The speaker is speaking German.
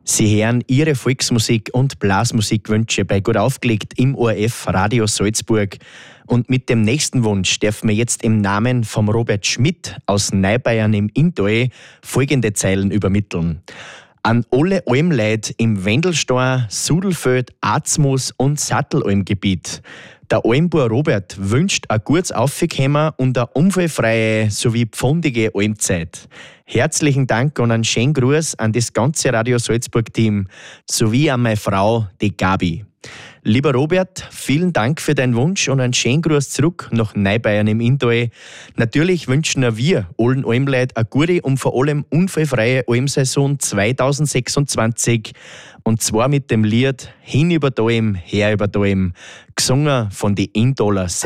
Sie hören Ihre Volksmusik und Blasmusikwünsche bei Gut aufgelegt im ORF Radio Salzburg. Und mit dem nächsten Wunsch dürfen wir jetzt im Namen vom Robert Schmidt aus Neubayern im Inntal folgende Zeilen übermitteln. An alle Almleute im Wendelstein, Sudelfeld, Arzmus und Sattelalmgebiet. Der Almbauer Robert wünscht ein gutes Aufkommen und eine unfallfreie sowie pfundige Almzeit. Herzlichen Dank und einen schönen Gruß an das ganze Radio Salzburg-Team sowie an meine Frau, die Gabi. Lieber Robert, vielen Dank für deinen Wunsch und einen schönen Gruß zurück nach Neubayern im Inntal. Natürlich wünschen auch wir allen Almleuten eine gute und vor allem unfallfreie Almsaison 2026. Und zwar mit dem Lied Hin über die Alm, her über die Alm, gesungen von den Inntaler